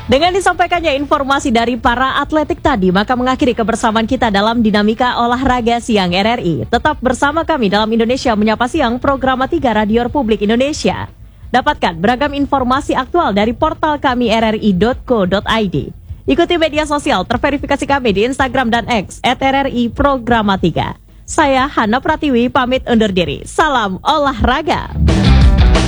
Dengan disampaikannya informasi dari para atletik tadi, maka mengakhiri kebersamaan kita dalam Dinamika Olahraga Siang RRI. Tetap bersama kami dalam Indonesia Menyapa Siang, program 3 Radio Republik Indonesia. Dapatkan beragam informasi aktual dari portal kami rri.co.id. Ikuti media sosial terverifikasi kami di Instagram dan X @RRI Programa 3. Saya Hana Pratiwi pamit undur diri. Salam olahraga.